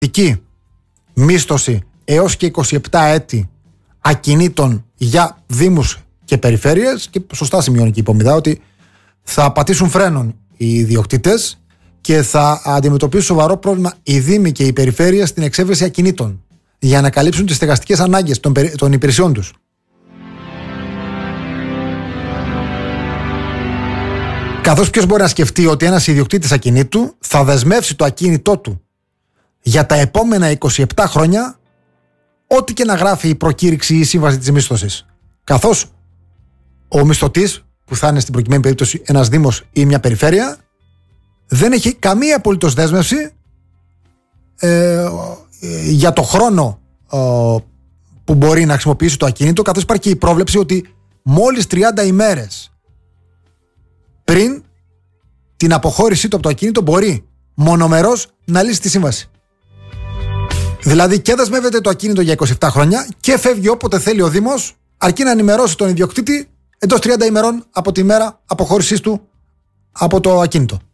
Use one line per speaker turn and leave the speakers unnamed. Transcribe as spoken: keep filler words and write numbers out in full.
Εκεί μίσθωση έως και είκοσι επτά έτη ακινήτων για δήμους και περιφέρειες, και σωστά σημειώνει και η Υπομηδά ότι θα πατήσουν φρένον οι ιδιοκτήτες και θα αντιμετωπίσουν σοβαρό πρόβλημα οι δήμοι και οι περιφέρειες στην εξέβρεση ακινήτων για να καλύψουν τις στεγαστικές ανάγκες των, των υπηρεσιών τους. Καθώς ποιος μπορεί να σκεφτεί ότι ένας ιδιοκτήτης ακινήτου θα δεσμεύσει το ακίνητό του για τα επόμενα είκοσι επτά χρόνια, ό,τι και να γράφει η προκήρυξη ή η σύμβαση της μίσθωσης. Καθώς ο μισθωτής, που θα είναι στην προκειμένη περίπτωση ένας δήμος ή μια περιφέρεια, δεν έχει καμία απολύτως δέσμευση ε, για το χρόνο ε, που μπορεί να χρησιμοποιήσει το ακίνητο, καθώς υπάρχει και η πρόβλεψη ότι μόλις τριάντα ημέρες πριν την αποχώρησή του από το ακίνητο μπορεί μονομερός να λύσει τη σύμβαση. Δηλαδή και δεσμεύεται το ακίνητο για είκοσι επτά χρόνια και φεύγει όποτε θέλει ο Δήμος, αρκεί να ενημερώσει τον ιδιοκτήτη εντός τριάντα ημερών από τη μέρα αποχώρησής του από το ακίνητο.